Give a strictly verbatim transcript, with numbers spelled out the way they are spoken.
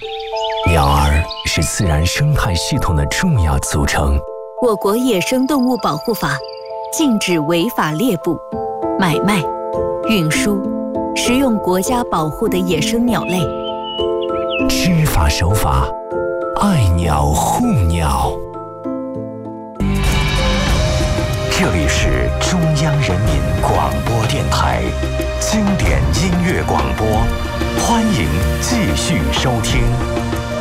鸟儿是自然生态系统的重要组成。 我国野生动物保护法禁止违法猎捕、买卖、运输、食用国家保护的野生鸟类。 知法守法，爱鸟护鸟。这里是中央人民广播电台经典音乐广播，欢迎继续收听。